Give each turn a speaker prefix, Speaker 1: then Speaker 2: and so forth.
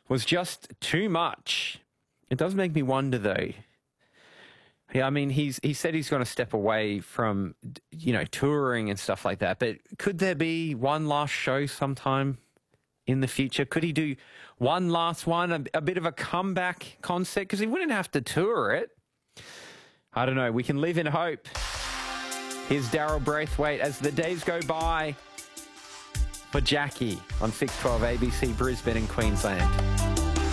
Speaker 1: was just too much. It does make me wonder, though. Yeah, I mean, he said he's going to step away from, touring and stuff like that. But could there be one last show sometime in the future? Could he do one last one, a bit of a comeback concert? Because he wouldn't have to tour it. I don't know. We can live in hope. Here's Daryl Braithwaite as the days go by for Jackie on 612 ABC Brisbane and Queensland.